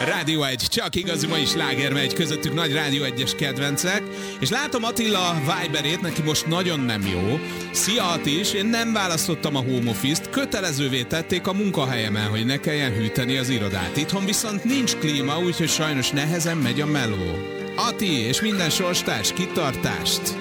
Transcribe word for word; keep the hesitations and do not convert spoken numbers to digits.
Rádió egy, csak igazi mai sláger megy, közöttük nagy Rádió egyes kedvencek, és látom Attila Viberét, neki most nagyon nem jó. Szia Ati is, én nem választottam a home office-t, kötelezővé tették a munkahelyemen, hogy ne kelljen hűteni az irodát. Itthon viszont nincs klíma, úgyhogy sajnos nehezen megy a meló. Ati és minden sorstárs, kitartást!